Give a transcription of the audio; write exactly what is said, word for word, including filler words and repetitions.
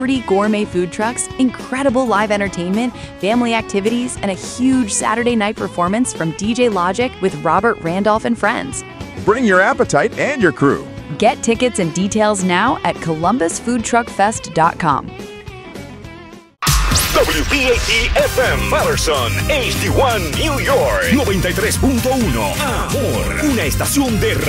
gourmet food trucks, incredible live entertainment, family activities, and a huge Saturday night performance from D J Logic with Robert Randolph and friends. Bring your appetite and your crew. Get tickets and details now at columbus food truck fest dot com. W P A T F M Patterson, H D one New York, noventa y tres punto uno. Amor, una estación de